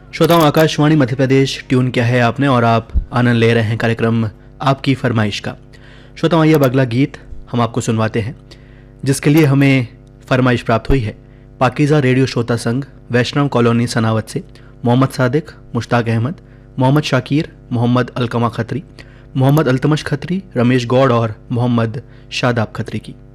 श्रोताओं, आकाशवाणी मध्य प्रदेश ट्यून किया है आपने और आप आनंद ले रहे हैं कार्यक्रम आपकी फरमाइश का। श्रोताओं, आइए अब अगला गीत हम आपको सुनवाते हैं, जिसके लिए हमें फरमाइश प्राप्त हुई है पाकीज़ा रेडियो श्रोता संघ, वैष्णव कॉलोनी, सनावत से मोहम्मद सादिक, मुश्ताक अहमद, मोहम्मद शाकिर, मोहम्मद अलकमा खत्री, मोहम्मद अल्तमश खत्री, रमेश गौड़ और मोहम्मद शादाब खत्री की।